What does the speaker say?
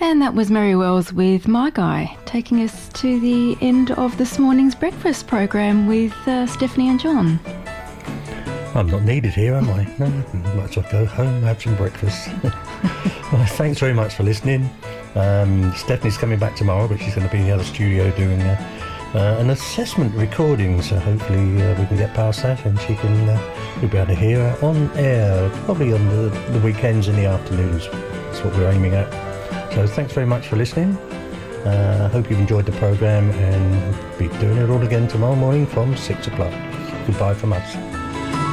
And that was Mary Wells with My Guy, taking us to the end of this morning's breakfast program with Stephanie and John. I'm not needed here, am I? No, might as well go home, have some breakfast. Well, thanks very much for listening. Stephanie's coming back tomorrow, but she's going to be in the other studio doing an assessment recording, so hopefully we can get past that and you'll be able to hear her on air, probably on the weekends in the afternoons. That's what we're aiming at. So thanks very much for listening. I hope you've enjoyed the programme, and we'll be doing it all again tomorrow morning from 6 o'clock. Goodbye from us.